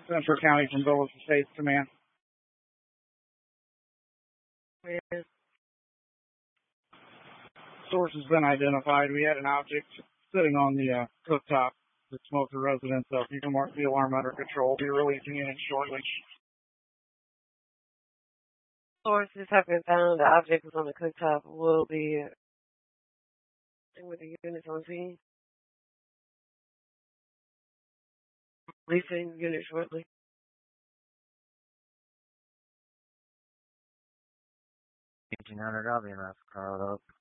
Central County from Dulles Estates Command. Where? Source has been identified. We had an object sitting on the cooktop that smoked the residence up. You can mark the alarm under control. Be releasing it shortly. Sources have been found. The object was on the cooktop. Will be with the units on scene. Releasing unit shortly. 1800, I'll be enough. Call it up.